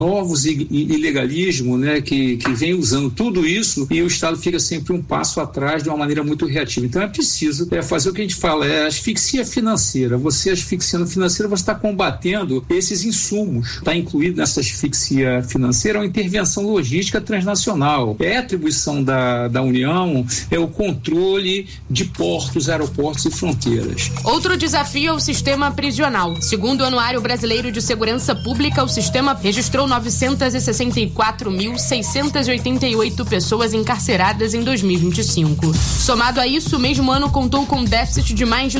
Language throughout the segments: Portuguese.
novos ilegalismos, né, que vem usando tudo isso, e o Estado fica sempre um passo atrás de uma maneira muito reativa. Então é preciso fazer o que a gente fala, asfixia financeira. Você asfixiando financeira, você está combatendo esses insumos. Está incluído nessa asfixia financeira uma intervenção logística transnacional. É a atribuição da União, é o controle de portos, aeroportos e fronteiras. Outro desafio é o sistema prisional. Segundo o Anuário Brasileiro de Segurança Pública, o sistema registrou 964.688 pessoas encarceradas em 2025. Somado a isso, o mesmo ano contou com déficit de mais de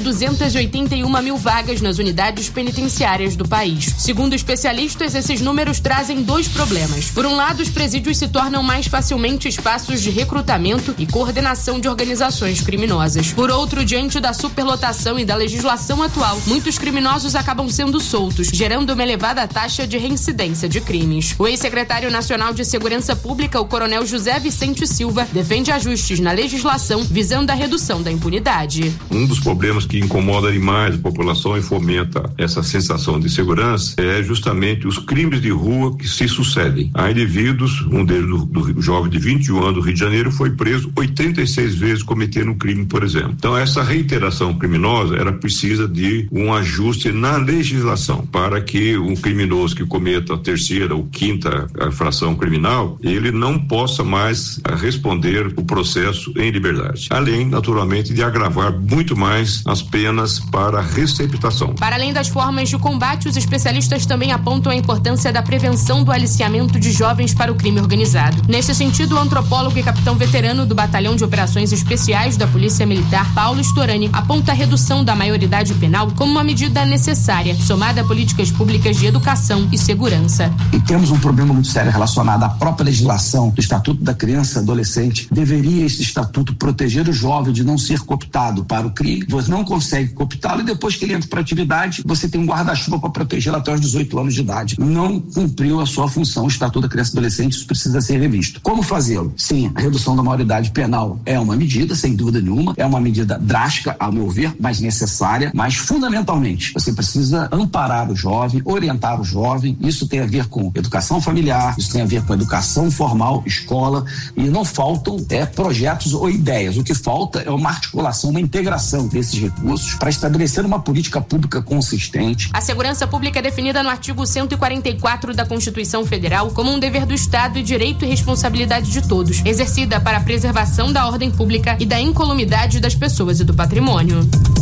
281 mil vagas nas unidades penitenciárias do país. Segundo especialistas, esses números trazem dois problemas. Por um lado, os presídios se tornam mais facilmente espaços de recrutamento e coordenação de organizações criminosas. Por outro, diante da superlotação e da legislação atual, muitos criminosos acabam sendo soltos, gerando uma elevada taxa de reincidência de crimes. O ex-secretário nacional de Segurança Pública, o coronel José Vicente Silva, defende ajustes na legislação visando a redução da impunidade. Um dos problemas que incomoda demais a população e fomenta essa sensação de segurança é justamente os crimes de rua que se sucedem. Há indivíduos, um deles do jovem de 21 anos do Rio de Janeiro, foi preso 86 vezes cometendo um crime, por exemplo. Então essa reiteração criminosa era precisa de um ajuste na legislação para que um criminoso que cometa a terceira ou quinta infração criminal, ele não possa mais responder o processo em liberdade. Além, naturalmente, de agravar muito mais as penas para receptação. Para além das formas de combate, os especialistas também apontam a importância da prevenção do aliciamento de jovens para o crime organizado. Neste sentido, o antropólogo e capitão veterano do Batalhão de Operações Especiais da Polícia Militar, Paulo Storani, aponta a redução da maioridade penal como uma medida necessária, somada a políticas públicas de educação e segurança. E temos um problema muito sério relacionado à própria legislação do Estatuto da Criança e Adolescente. Deveria esse estatuto proteger o jovem de não ser cooptado para o crime. Você não consegue cooptá-lo e depois que ele entra para a atividade, você tem um guarda-chuva para protegê-lo até os 18 anos de idade. Não cumpriu a sua função. O Estatuto da Criança e Adolescente, isso precisa ser revisto. Como fazê-lo? Sim, a redução da maioridade penal é uma medida, sem dúvida nenhuma, é uma medida drástica, ao meu ver, mas necessária, mas fundamentalmente você precisa amparar o jovem, orientar o jovem. Isso tem a ver com educação familiar, isso tem a ver com educação formal, escola, e não faltam projetos ou ideias. O que falta é uma articulação, uma integração desses recursos para estabelecer uma política pública consistente. A segurança pública é definida no artigo 144 da Constituição Federal como um dever do Estado e direito e responsabilidade de todos, exercida para a preservação da ordem pública e da incolumidade das pessoas e do patrimônio.